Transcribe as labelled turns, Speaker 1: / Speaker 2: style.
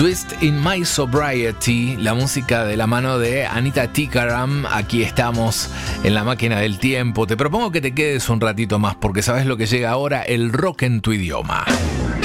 Speaker 1: Twist in My Sobriety, la música de la mano de Anita Tikaram. Aquí estamos en la máquina del tiempo. Te propongo que te quedes un ratito más porque sabes lo que llega ahora, el rock en tu idioma.